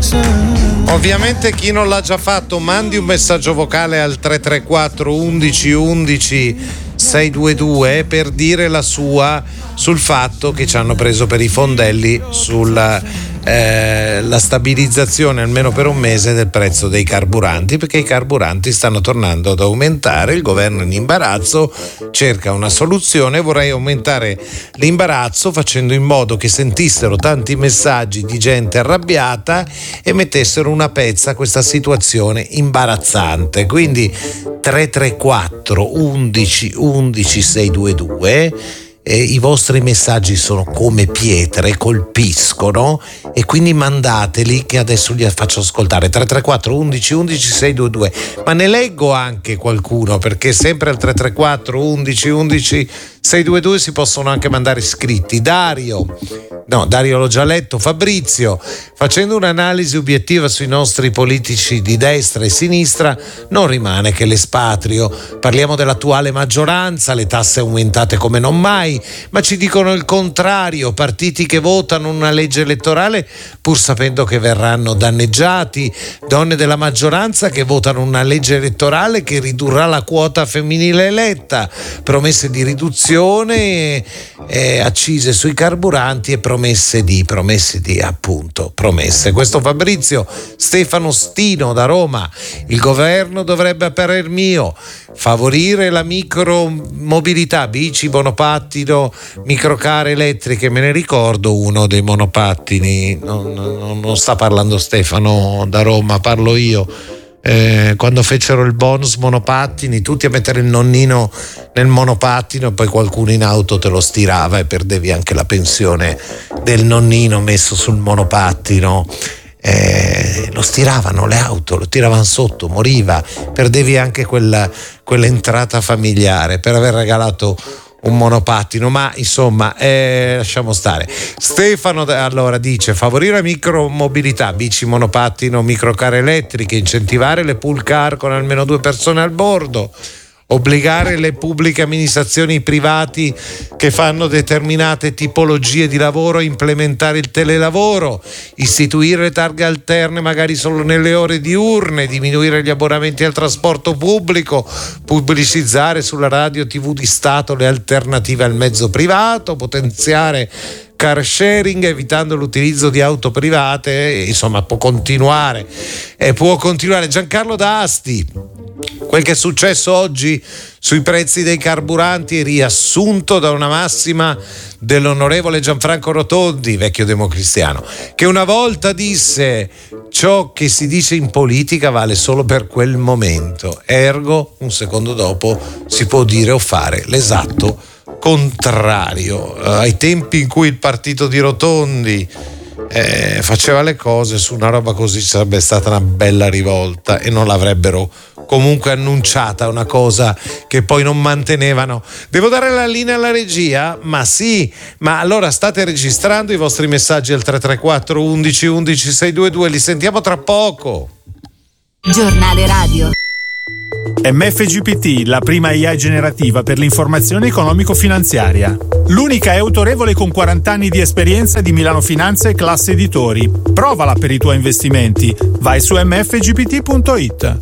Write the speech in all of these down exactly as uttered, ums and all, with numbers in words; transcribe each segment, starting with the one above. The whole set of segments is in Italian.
Ovviamente chi non l'ha già fatto mandi un messaggio vocale al tre tre quattro undici undici seicentoventidue per dire la sua sul fatto che ci hanno preso per i fondelli sulla eh, la stabilizzazione almeno per un mese del prezzo dei carburanti, perché i carburanti stanno tornando ad aumentare. Il governo in imbarazzo cerca una soluzione. Vorrei aumentare l'imbarazzo facendo in modo che sentissero tanti messaggi di gente arrabbiata e mettessero una pezza a questa situazione imbarazzante. Quindi tre tre quattro undici undici seicentoventidue. Eh, i vostri messaggi sono come pietre, colpiscono, e quindi mandateli che adesso li faccio ascoltare. Tre tre quattro undici undici seicentoventidue. Ma ne leggo anche qualcuno, perché sempre al tre tre quattro undici undici seicentoventidue si possono anche mandare iscritti. Dario, no, Dario l'ho già letto. Fabrizio: facendo un'analisi obiettiva sui nostri politici di destra e sinistra, non rimane che l'espatrio. Parliamo dell'attuale maggioranza, le tasse aumentate come non mai, ma ci dicono il contrario, partiti che votano una legge elettorale pur sapendo che verranno danneggiati, donne della maggioranza che votano una legge elettorale che ridurrà la quota femminile eletta, promesse di riduzione, eh, accise sui carburanti e promesse di, promesse di appunto, promesse. Questo Fabrizio. Stefano Stino da Roma: il governo dovrebbe, a parer mio, favorire la micromobilità, bici, monopattino, microcar elettriche. Me ne ricordo uno dei monopattini, non, non, non sta parlando Stefano da Roma, parlo io. Eh, quando fecero il bonus monopattini, tutti a mettere il nonnino nel monopattino e poi qualcuno in auto te lo stirava e perdevi anche la pensione del nonnino messo sul monopattino. Eh, lo stiravano le auto, lo tiravano sotto, moriva, perdevi anche quella, quell'entrata familiare per aver regalato un monopattino. Ma insomma, eh, lasciamo stare. Stefano allora dice: favorire la micromobilità, bici, monopattino, microcar elettriche, incentivare le pool car con almeno due persone al bordo, obbligare le pubbliche amministrazioni, i privati che fanno determinate tipologie di lavoro a implementare il telelavoro, istituire le targhe alterne magari solo nelle ore diurne, diminuire gli abbonamenti al trasporto pubblico, pubblicizzare sulla radio tivù di Stato le alternative al mezzo privato, potenziare car sharing evitando l'utilizzo di auto private. Insomma, può continuare e può continuare. Giancarlo da Asti: quel che è successo oggi sui prezzi dei carburanti è riassunto da una massima dell'onorevole Gianfranco Rotondi, vecchio democristiano, che una volta disse: ciò che si dice in politica vale solo per quel momento, ergo un secondo dopo si può dire o fare l'esatto contrario. Ai tempi in cui il partito di Rotondi eh, faceva le cose, su una roba così sarebbe stata una bella rivolta e non l'avrebbero comunque annunciata, una cosa che poi non mantenevano. Devo dare la linea alla regia? Ma sì, ma allora state registrando i vostri messaggi al tre tre quattro undici undici seicentoventidue, li sentiamo tra poco. Giornale radio. M F G P T, la prima A I generativa per l'informazione economico-finanziaria. L'unica è autorevole con quaranta anni di esperienza di Milano Finanza e Classe Editori. Provala per i tuoi investimenti. Vai su m f g p t punto i t.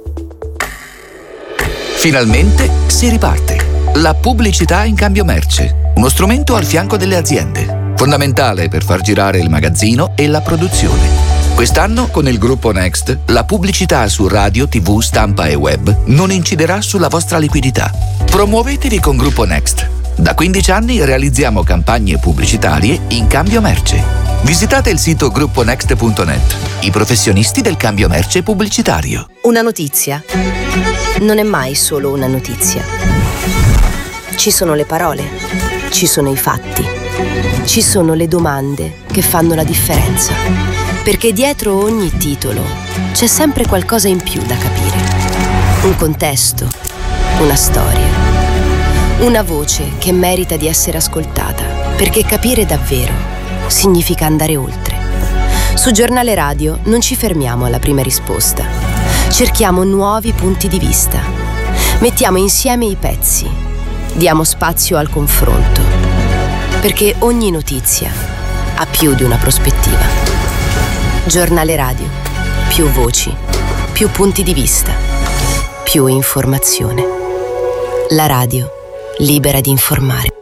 Finalmente si riparte. La pubblicità in cambio merce. Uno strumento al fianco delle aziende. Fondamentale per far girare il magazzino e la produzione. Quest'anno, con il gruppo Next, la pubblicità su radio, tivù, stampa e web non inciderà sulla vostra liquidità. Promuovetevi con Gruppo Next. Da quindici anni realizziamo campagne pubblicitarie in cambio merce. Visitate il sito gruppo next punto net, i professionisti del cambio merce pubblicitario. Una notizia non è mai solo una notizia. Ci sono le parole, ci sono i fatti, ci sono le domande che fanno la differenza. Perché dietro ogni titolo c'è sempre qualcosa in più da capire. Un contesto, una storia, una voce che merita di essere ascoltata, perché capire davvero significa andare oltre. Su Giornale Radio non ci fermiamo alla prima risposta. Cerchiamo nuovi punti di vista. Mettiamo insieme i pezzi. Diamo spazio al confronto. Perché ogni notizia ha più di una prospettiva. Giornale radio. Più voci, più punti di vista, più informazione. La radio, libera di informare.